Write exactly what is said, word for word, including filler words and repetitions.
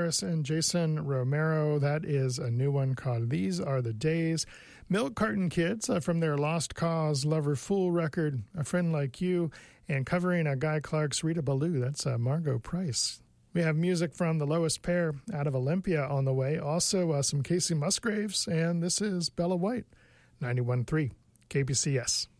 Harris and Jason Romero. That is a new one called These Are the Days. Milk Carton Kids uh, from their Lost Cause Lover Fool record, A Friend Like You, and covering a Guy Clark's Rita Ballou. That's uh, Margot Price. We have music from the Lowest Pair out of Olympia on the way. Also uh, some Casey Musgraves, and this is Bella White, ninety-one point three K B C S.